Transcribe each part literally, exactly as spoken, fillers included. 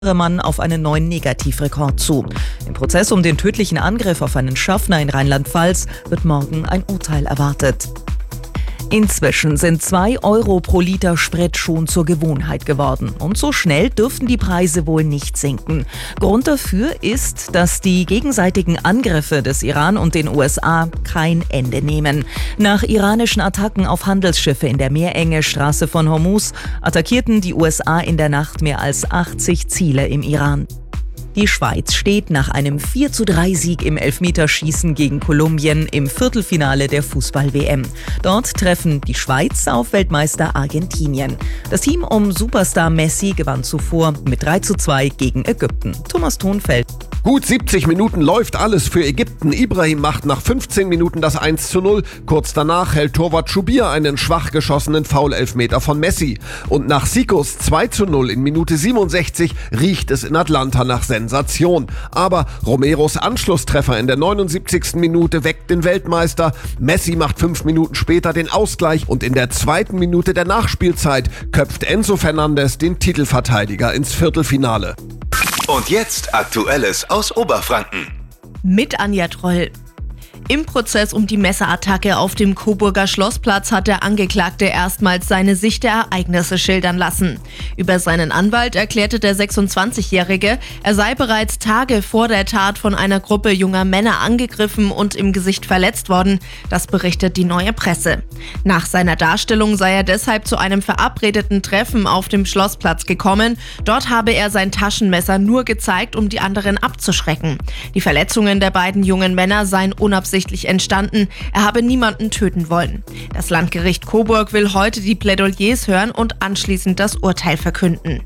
Mann auf einen neuen Negativrekord zu. Im Prozess um den tödlichen Angriff auf einen Schaffner in Rheinland-Pfalz wird morgen ein Urteil erwartet. Inzwischen sind zwei Euro pro Liter Sprit schon zur Gewohnheit geworden. Und so schnell dürften die Preise wohl nicht sinken. Grund dafür ist, dass die gegenseitigen Angriffe des Iran und den U S A kein Ende nehmen. Nach iranischen Attacken auf Handelsschiffe in der Meerenge Straße von Hormuz attackierten die U S A in der Nacht mehr als achtzig Ziele im Iran. Die Schweiz steht nach einem vier zu drei Sieg im Elfmeterschießen gegen Kolumbien im Viertelfinale der Fußball-W M. Dort treffen die Schweiz auf Weltmeister Argentinien. Das Team um Superstar Messi gewann zuvor mit drei zu zwei gegen Ägypten. Thomas Thonfeld. Gut siebzig Minuten läuft alles für Ägypten. Ibrahim macht nach fünfzehn Minuten das eins zu null. Kurz danach hält Torwart Schubir einen schwach geschossenen Foul-Elfmeter von Messi. Und nach Sikos zwei zu null in Minute siebenundsechzig riecht es in Atlanta nach Sensation. Aber Romeros Anschlusstreffer in der neunundsiebzigsten Minute weckt den Weltmeister. Messi macht fünf Minuten später den Ausgleich und in der zweiten Minute der Nachspielzeit köpft Enzo Fernandes den Titelverteidiger ins Viertelfinale. Und jetzt Aktuelles aus Oberfranken. Mit Anja Troll. Im Prozess um die Messerattacke auf dem Coburger Schlossplatz hat der Angeklagte erstmals seine Sicht der Ereignisse schildern lassen. Über seinen Anwalt erklärte der sechsundzwanzigjährige, er sei bereits Tage vor der Tat von einer Gruppe junger Männer angegriffen und im Gesicht verletzt worden. Das berichtet die Neue Presse. Nach seiner Darstellung sei er deshalb zu einem verabredeten Treffen auf dem Schlossplatz gekommen. Dort habe er sein Taschenmesser nur gezeigt, um die anderen abzuschrecken. Die Verletzungen der beiden jungen Männer seien unabsichtlich entstanden. Er habe niemanden töten wollen. Das Landgericht Coburg will heute die Plädoyers hören und anschließend das Urteil verkünden.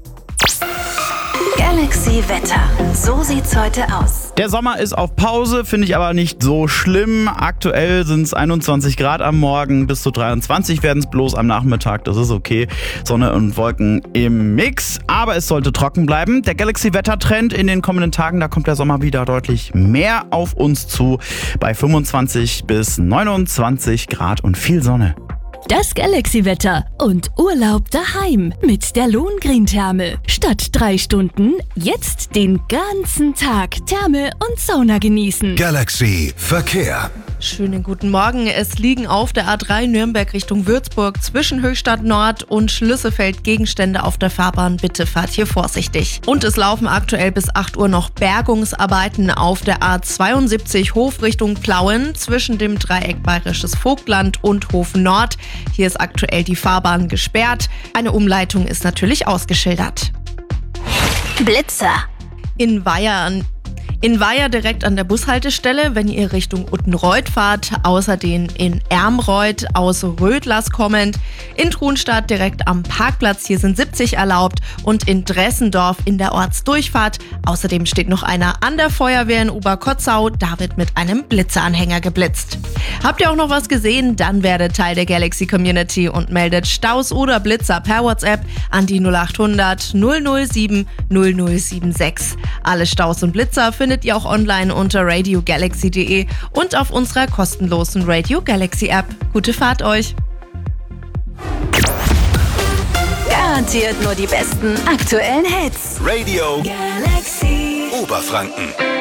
Galaxy Wetter. So sieht's heute aus. Der Sommer ist auf Pause, finde ich aber nicht so schlimm. Aktuell sind es einundzwanzig Grad am Morgen, bis zu dreiundzwanzig werden es bloß am Nachmittag. Das ist okay. Sonne und Wolken im Mix. Aber es sollte trocken bleiben. Der Galaxy-Wetter-Trend in den kommenden Tagen, da kommt der Sommer wieder deutlich mehr auf uns zu. Bei fünfundzwanzig bis neunundzwanzig Grad und viel Sonne. Das Galaxy-Wetter und Urlaub daheim mit der Lohengrin-Therme. Statt drei Stunden jetzt den ganzen Tag Therme und Sauna genießen. Galaxy Verkehr. Schönen guten Morgen. Es liegen auf der A drei Nürnberg Richtung Würzburg zwischen Höchstadt Nord und Schlüsselfeld Gegenstände auf der Fahrbahn. Bitte fahrt hier vorsichtig. Und es laufen aktuell bis acht Uhr noch Bergungsarbeiten auf der A zweiundsiebzig Hof Richtung Plauen zwischen dem Dreieck Bayerisches Vogtland und Hof Nord. Hier ist aktuell die Fahrbahn gesperrt. Eine Umleitung ist natürlich ausgeschildert. Blitzer. In Weiher In Weiher direkt an der Bushaltestelle, wenn ihr Richtung Uttenreuth fahrt, außerdem in Ermreuth aus Rödlers kommend, in Trunstadt direkt am Parkplatz, hier sind siebzig erlaubt und in Dressendorf in der Ortsdurchfahrt. Außerdem steht noch einer an der Feuerwehr in Oberkotzau, da wird mit einem Blitzeranhänger geblitzt. Habt ihr auch noch was gesehen? Dann werdet Teil der Galaxy Community und meldet Staus oder Blitzer per WhatsApp an die null acht hundert null null sieben null null sieben sechs. Alle Staus und Blitzer findet ihr auch online unter radio galaxy punkt de und auf unserer kostenlosen Radio Galaxy App. Gute Fahrt euch! Garantiert nur die besten aktuellen Hits. Radio Galaxy Oberfranken.